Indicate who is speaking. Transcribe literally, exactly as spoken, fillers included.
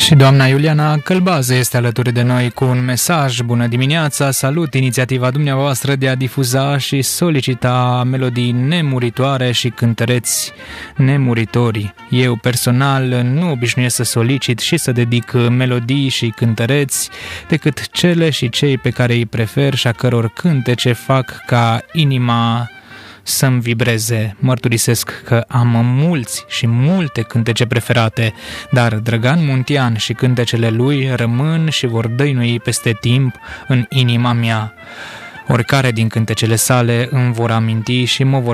Speaker 1: Și doamna Iuliana Călbază este alături de noi cu un mesaj. Bună dimineața, salut inițiativa dumneavoastră de a difuza și solicita melodii nemuritoare și cântăreți nemuritori. Eu personal nu obișnuiesc să solicit și să dedic melodii și cântăreți decât cele și cei pe care îi prefer și a căror cântece fac ca inima să-mi vibreze. Mărturisesc că am mulți și multe cântece preferate, dar Drăgan Muntean și cântecele lui rămân și vor dăinui peste timp în inima mea. Oricare din cântecele sale îmi vor aminti și mă vor